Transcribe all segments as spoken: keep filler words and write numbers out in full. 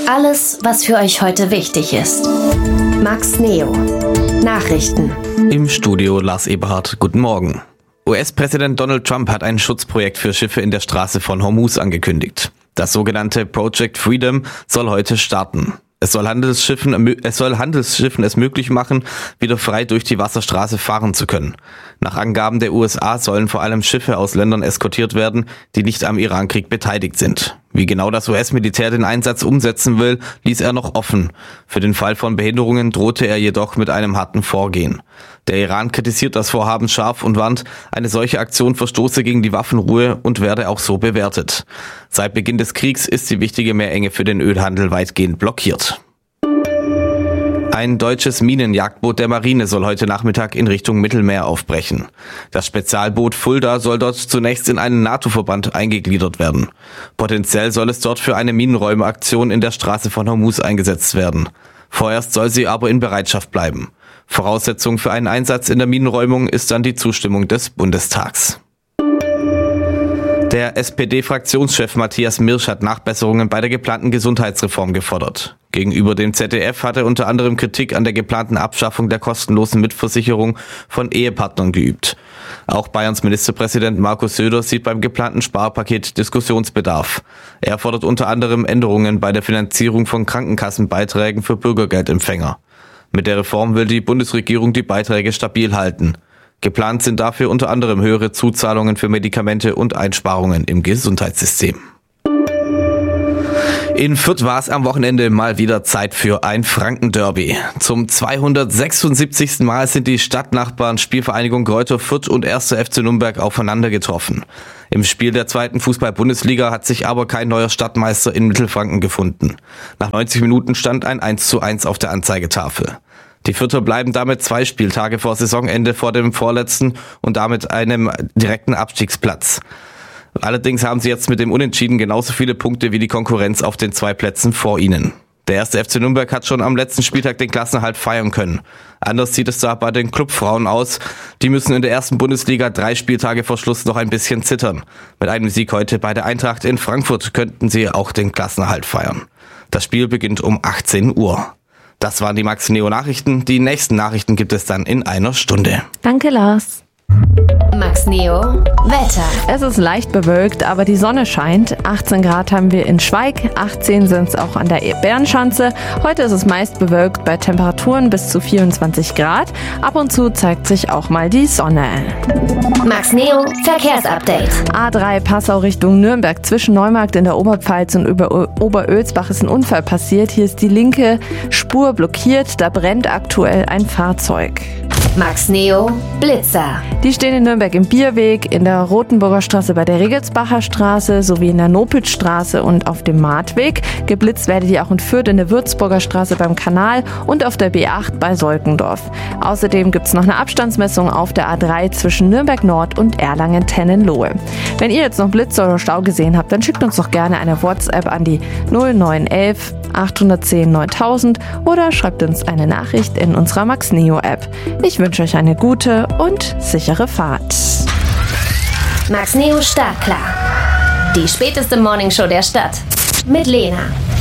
Alles, was für euch heute wichtig ist. Max Neo. Nachrichten. Im Studio Lars Eberhardt. Guten Morgen. U S-Präsident Donald Trump hat ein Schutzprojekt für Schiffe in der Straße von Hormuz angekündigt. Das sogenannte Project Freedom soll heute starten. Es soll Handelsschiffen, es soll Handelsschiffen es möglich machen, wieder frei durch die Wasserstraße fahren zu können. Nach Angaben der U S A sollen vor allem Schiffe aus Ländern eskortiert werden, die nicht am Irankrieg beteiligt sind. Wie genau das U S-Militär den Einsatz umsetzen will, ließ er noch offen. Für den Fall von Behinderungen drohte er jedoch mit einem harten Vorgehen. Der Iran kritisiert das Vorhaben scharf und warnt, eine solche Aktion verstoße gegen die Waffenruhe und werde auch so bewertet. Seit Beginn des Kriegs ist die wichtige Meerenge für den Ölhandel weitgehend blockiert. Ein deutsches Minenjagdboot der Marine soll heute Nachmittag in Richtung Mittelmeer aufbrechen. Das Spezialboot Fulda soll dort zunächst in einen NATO-Verband eingegliedert werden. Potenziell soll es dort für eine Minenräumeaktion in der Straße von Hormuz eingesetzt werden. Vorerst soll sie aber in Bereitschaft bleiben. Voraussetzung für einen Einsatz in der Minenräumung ist dann die Zustimmung des Bundestags. Der S P D-Fraktionschef Matthias Mirsch hat Nachbesserungen bei der geplanten Gesundheitsreform gefordert. Gegenüber dem Z D F hat er unter anderem Kritik an der geplanten Abschaffung der kostenlosen Mitversicherung von Ehepartnern geübt. Auch Bayerns Ministerpräsident Markus Söder sieht beim geplanten Sparpaket Diskussionsbedarf. Er fordert unter anderem Änderungen bei der Finanzierung von Krankenkassenbeiträgen für Bürgergeldempfänger. Mit der Reform will die Bundesregierung die Beiträge stabil halten. Geplant sind dafür unter anderem höhere Zuzahlungen für Medikamente und Einsparungen im Gesundheitssystem. In Fürth war es am Wochenende mal wieder Zeit für ein Franken-Derby. Zum zweihundertsechsundsiebzigsten Mal sind die Stadtnachbarn Spielvereinigung Greuther Fürth und erster F C Nürnberg aufeinander getroffen. Im Spiel der zweiten Fußball-Bundesliga hat sich aber kein neuer Stadtmeister in Mittelfranken gefunden. Nach neunzig Minuten stand ein eins zu eins auf der Anzeigetafel. Die Fürther bleiben damit zwei Spieltage vor Saisonende vor dem vorletzten und damit einem direkten Abstiegsplatz. Allerdings haben sie jetzt mit dem Unentschieden genauso viele Punkte wie die Konkurrenz auf den zwei Plätzen vor ihnen. Der erste F C Nürnberg hat schon am letzten Spieltag den Klassenerhalt feiern können. Anders sieht es da bei den Clubfrauen aus. Die müssen in der ersten Bundesliga drei Spieltage vor Schluss noch ein bisschen zittern. Mit einem Sieg heute bei der Eintracht in Frankfurt könnten sie auch den Klassenerhalt feiern. Das Spiel beginnt um achtzehn Uhr. Das waren die Max Neo Nachrichten. Die nächsten Nachrichten gibt es dann in einer Stunde. Danke, Lars. Max Neo Wetter. Es ist leicht bewölkt, aber die Sonne scheint. achtzehn Grad haben wir in Schweig, achtzehn sind es auch an der Bärenschanze. Heute ist es meist bewölkt bei Temperaturen bis zu vierundzwanzig Grad. Ab und zu zeigt sich auch mal die Sonne. Max Neo Verkehrsupdate. A drei Passau Richtung Nürnberg. Zwischen Neumarkt in der Oberpfalz und über Oberölsbach ist ein Unfall passiert. Hier ist die linke Spur blockiert. Da brennt aktuell ein Fahrzeug. Max Neo Blitzer. Die stehen in Nürnberg im Bierweg, in der Rotenburger Straße bei der Regelsbacher Straße sowie in der Nopitzstraße und auf dem Martweg. Geblitzt werdet ihr auch in Fürth in der Würzburger Straße beim Kanal und auf der B acht bei Solkendorf. Außerdem gibt es noch eine Abstandsmessung auf der A drei zwischen Nürnberg Nord und Erlangen-Tennenlohe. Wenn ihr jetzt noch Blitzer oder Stau gesehen habt, dann schickt uns doch gerne eine WhatsApp an die null neun eins eins acht eins null neuntausend oder schreibt uns eine Nachricht in unserer Max Neo App. Ich wünsche euch eine gute und sichere Fahrt. Max Neo Startklar. Die späteste Morningshow der Stadt. Mit Lena.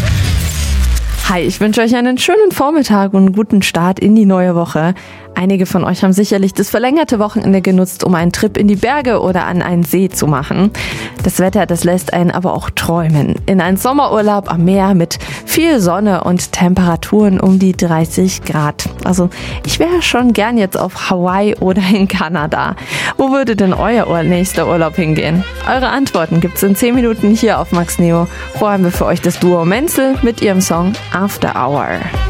Hi, ich wünsche euch einen schönen Vormittag und einen guten Start in die neue Woche. Einige von euch haben sicherlich das verlängerte Wochenende genutzt, um einen Trip in die Berge oder an einen See zu machen. Das Wetter, das lässt einen aber auch träumen. In einen Sommerurlaub am Meer mit viel Sonne und Temperaturen um die dreißig Grad. Also ich wäre schon gern jetzt auf Hawaii oder in Kanada. Wo würde denn euer nächster Urlaub hingehen? Eure Antworten gibt's in zehn Minuten hier auf Max Neo. Vorher haben wir für euch das Duo Menzel mit ihrem Song After Hour.